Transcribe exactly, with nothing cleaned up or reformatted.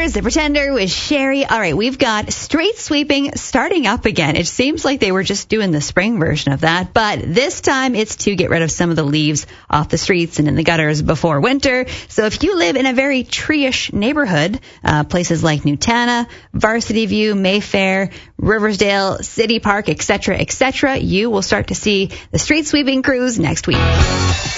Here's The Pretender with Sherry. All right, we've got street sweeping starting up again. It seems like they were just doing the spring version of that, but this time it's to get rid of some of the leaves off the streets and in the gutters before winter. So if you live in a very tree-ish neighborhood, uh, places like Newtana, Varsity View, Mayfair, Riversdale, City Park, et cetera, et cetera, you will start to see the street sweeping crews next week.